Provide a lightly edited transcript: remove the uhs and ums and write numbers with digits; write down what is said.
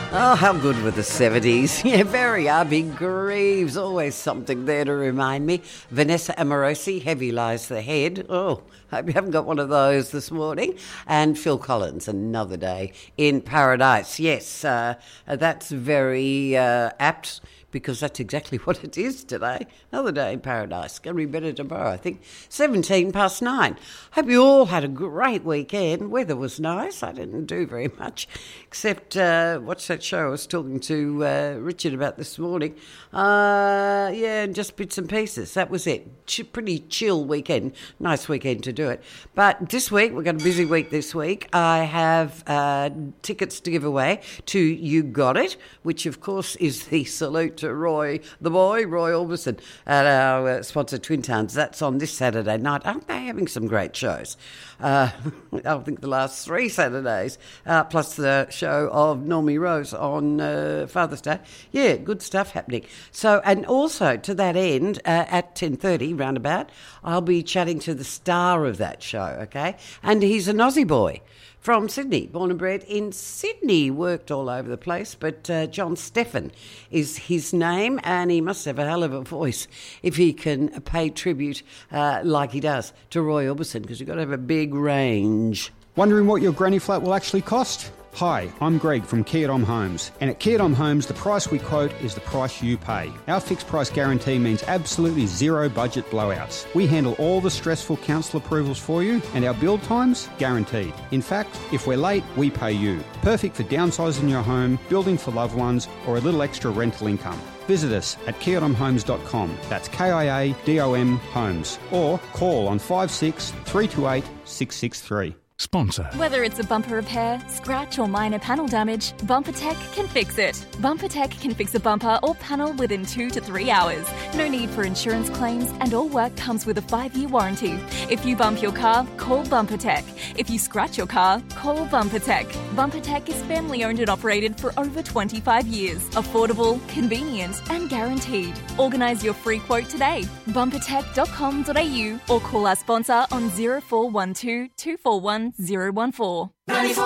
Oh, how good were the 70s? Yeah, very. Big Greaves, always something there to remind me. Vanessa Amorosi, Heavy Lies the Head. Oh, hope you haven't got one of those this morning. And Phil Collins, Another Day in Paradise. Yes, that's very apt, because that's exactly what it is today. Another day in paradise. Going to be better tomorrow, I think. 9:17. Hope you all had a great weekend. Weather was nice. I didn't do very much, except watch that show I was talking to Richard about this morning. Yeah, just bits and pieces. That was it. Pretty chill weekend. Nice weekend to do it. But this week, we've got a busy week this week. I have tickets to give away to You Got It, which, of course, is the salute to Roy Orbison at our sponsor Twin Towns. That's on this Saturday night. Aren't they having some great shows? I think the last 3 Saturdays, plus the show of Normie Rose on Father's Day. Yeah, good stuff happening. So, and also to that end, at 10:30 roundabout, I'll be chatting to the star of that show, okay? And he's an Aussie boy from Sydney, born and bred in Sydney, worked all over the place, but John Steffen is his name, and he must have a hell of a voice if he can pay tribute like he does to Roy Orbison, because you've got to have a big range. Wondering what your granny flat will actually cost? Hi, I'm Greg from Kia Dom Homes, and at Kia Dom Homes, the price we quote is the price you pay. Our fixed price guarantee means absolutely zero budget blowouts. We handle all the stressful council approvals for you, and our build times guaranteed. In fact, if we're late, we pay you. Perfect for downsizing your home, building for loved ones, or a little extra rental income. Visit us at kiadomhomes.com. That's KIADOM Homes, or call on 56 328 663. Sponsor. Whether it's a bumper repair, scratch or minor panel damage, BumperTech can fix it. BumperTech can fix a bumper or panel within 2 to 3 hours. No need for insurance claims, and all work comes with a 5-year warranty. If you bump your car, call BumperTech. If you scratch your car, call BumperTech. BumperTech is family owned and operated for over 25 years. Affordable, convenient and guaranteed. Organise your free quote today. Bumpertech.com.au or call our sponsor on 0412 241 014.